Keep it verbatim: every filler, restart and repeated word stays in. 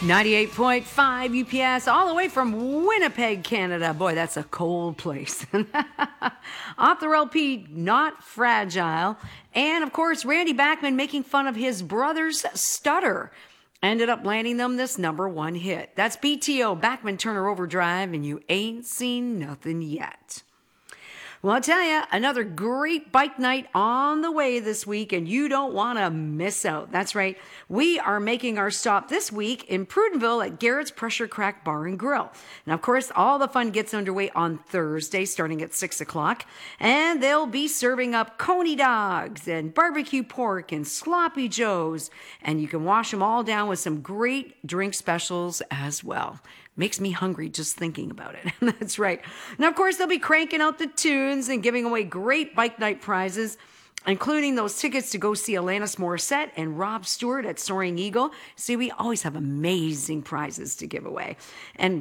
ninety-eight point five U P S, all the way from Winnipeg, Canada. Boy, that's a cold place. Off the L P, Not Fragile. And, of course, Randy Bachman making fun of his brother's stutter. Ended up landing them this number one hit. That's B T O, Bachman Turner Overdrive, and you ain't seen nothing yet. Well, I'll tell you, another great bike night on the way this week, and you don't want to miss out. That's right. We are making our stop this week in Prudenville at Garrett's Pressure Crack Bar and Grill. And, of course, all the fun gets underway on Thursday, starting at six o'clock. And they'll be serving up coney dogs and barbecue pork and sloppy joes. And you can wash them all down with some great drink specials as well. Makes me hungry just thinking about it. That's right. Now, of course, they'll be cranking out the tunes and giving away great bike night prizes, including those tickets to go see Alanis Morissette and Rob Stewart at Soaring Eagle. See, we always have amazing prizes to give away. And